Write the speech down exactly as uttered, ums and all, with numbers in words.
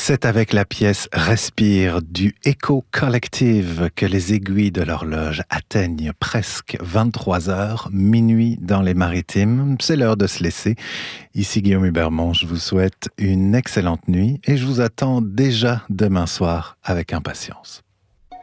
C'est avec la pièce Respire du Echo Collective que les aiguilles de l'horloge atteignent presque vingt-trois heures, minuit dans les Maritimes. C'est l'heure de se laisser. Ici Guillaume Hubermont, je vous souhaite une excellente nuit et je vous attends déjà demain soir avec impatience.